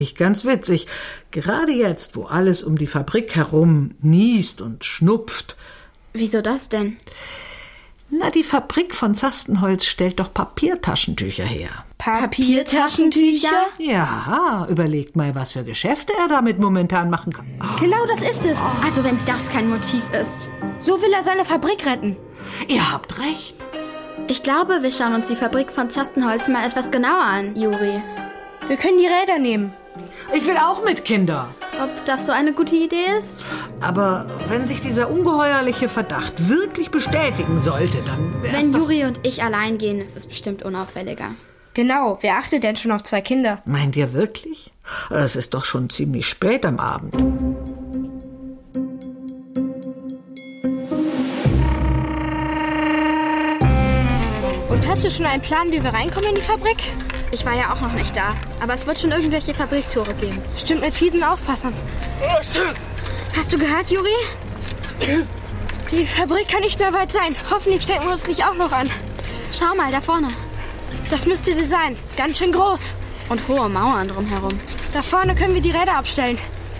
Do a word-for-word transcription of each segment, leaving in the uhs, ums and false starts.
Ganz witzig. Gerade jetzt, wo alles um die Fabrik herum niest und schnupft. Wieso das denn? Na, die Fabrik von Zastenholz stellt doch Papiertaschentücher her. Papiertaschentücher? Ja, überlegt mal, was für Geschäfte er damit momentan machen kann. Oh. Genau das ist es. Also wenn das kein Motiv ist. So will er seine Fabrik retten. Ihr habt recht. Ich glaube, wir schauen uns die Fabrik von Zastenholz mal etwas genauer an, Juri. Wir können die Räder nehmen. Ich will auch mit, Kinder. Ob das so eine gute Idee ist? Aber wenn sich dieser ungeheuerliche Verdacht wirklich bestätigen sollte, dann wär's Wenn doch... Juri und ich allein gehen, ist es bestimmt unauffälliger. Genau, wer achtet denn schon auf zwei Kinder? Meint ihr wirklich? Es ist doch schon ziemlich spät am Abend. Und hast du schon einen Plan, wie wir reinkommen in die Fabrik? Ich war ja auch noch nicht da, aber es wird schon irgendwelche Fabriktore geben. Bestimmt mit fiesen Aufpassern. Hast du gehört, Juri? Die Fabrik kann nicht mehr weit sein. Hoffentlich stecken wir uns nicht auch noch an. Schau mal, da vorne. Das müsste sie sein. Ganz schön groß. Und hohe Mauern drumherum. Da vorne können wir die Räder abstellen.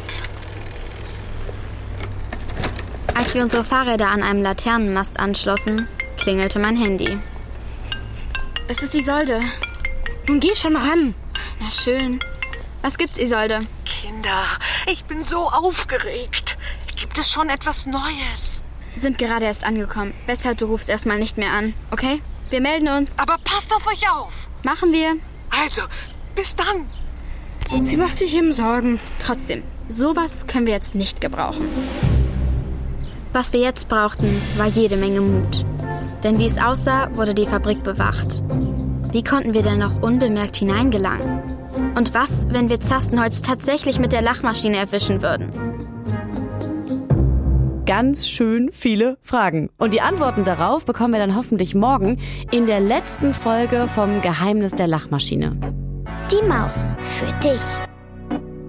Als wir unsere Fahrräder an einem Laternenmast anschlossen, klingelte mein Handy. Es ist Isolde. Nun geh schon ran. Na schön. Was gibt's, Isolde? Kinder, ich bin so aufgeregt. Gibt es schon etwas Neues? Wir sind gerade erst angekommen. Weshalb du rufst erstmal nicht mehr an, okay? Wir melden uns. Aber passt auf euch auf. Machen wir. Also, bis dann. Sie macht sich eben Sorgen. Trotzdem, sowas können wir jetzt nicht gebrauchen. Was wir jetzt brauchten, war jede Menge Mut. Denn wie es aussah, wurde die Fabrik bewacht. Wie konnten wir denn noch unbemerkt hineingelangen? Und was, wenn wir Zastenholz tatsächlich mit der Lachmaschine erwischen würden? Ganz schön viele Fragen. Und die Antworten darauf bekommen wir dann hoffentlich morgen in der letzten Folge vom Geheimnis der Lachmaschine. Die Maus für dich.